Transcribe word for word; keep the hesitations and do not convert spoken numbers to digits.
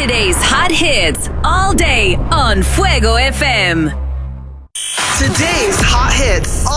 Today's hot hits all day on Fuego F M. Today's hot hits